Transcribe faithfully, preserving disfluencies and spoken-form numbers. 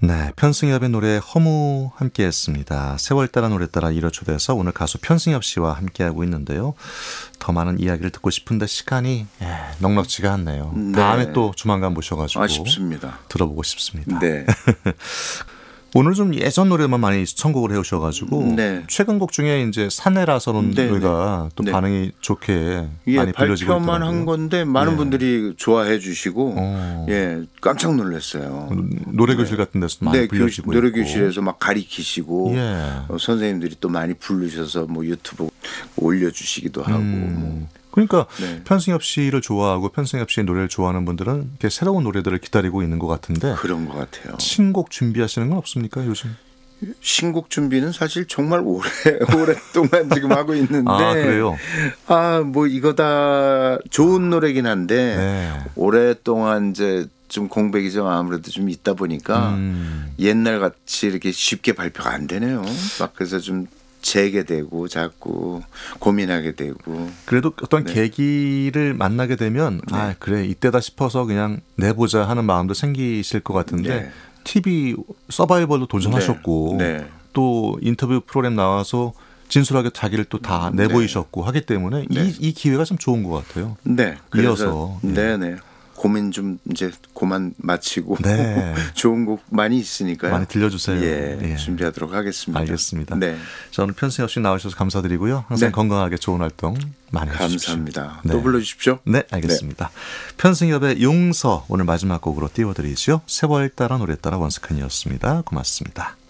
네, 편승엽의 노래 허무 함께했습니다. 세월 따라 노래 따라 일호 초대해서 오늘 가수 편승엽 씨와 함께하고 있는데요. 더 많은 이야기를 듣고 싶은데 시간이 예, 넉넉지가 않네요. 네. 다음에 또 조만간 모셔가지고 아쉽습니다. 들어보고 싶습니다. 네. 오늘 좀 예전 노래만 많이 선곡을 해오셔가지고 네. 최근 곡 중에 이제 사내라서는 네, 노래가 또 네. 반응이 좋게 예, 많이 불려지고 있더라고요. 발표만 한 건데 많은 예. 분들이 좋아해 주시고 어. 예 깜짝 놀랐어요. 노래 교실 같은 데서 많이 네, 불려지고 교실, 노래 있고. 교실에서 막 가리키시고 예. 어, 선생님들이 또 많이 부르셔서 뭐 유튜브 올려주시기도 하고 음. 뭐. 그러니까 네. 편승엽 씨를 좋아하고 편승엽 씨의 노래를 좋아하는 분들은 이렇게 새로운 노래들을 기다리고 있는 것 같은데 그런 것 같아요. 신곡 준비하시는 건 없습니까 요즘? 신곡 준비는 사실 정말 오래 오랫동안 지금 하고 있는데 아 그래요? 아 뭐 이거 다 좋은 노래긴 한데 네. 오랫동안 이제 좀 공백이 좀 아무래도 좀 있다 보니까 음. 옛날 같이 이렇게 쉽게 발표가 안 되네요. 막 그래서 좀 재개되고 자꾸 고민하게 되고. 그래도 어떤 네. 계기를 만나게 되면 네. 아 그래 이때다 싶어서 그냥 내보자 하는 마음도 생기실 것 같은데 네. 티비 서바이벌도 도전하셨고 네. 네. 또 인터뷰 프로그램 나와서 진솔하게 자기를 또 다 내보이셨고 하기 때문에 네. 이, 이 기회가 참 좋은 것 같아요. 네. 이어서. 그래서 네네. 고민 좀 이제 그만 마치고 네. 좋은 곡 많이 있으니까요. 많이 들려주세요. 예, 예. 준비하도록 하겠습니다. 알겠습니다. 네. 자, 오늘 편승엽 씨 나오셔서 감사드리고요. 항상 네. 건강하게 좋은 활동 많이 해주십시오. 감사합니다. 네. 또 불러주십시오. 네, 알겠습니다. 편승엽의 용서 오늘 마지막 곡으로 띄워드리죠. 세월 따라 노래 따라 원스칸이었습니다. 고맙습니다.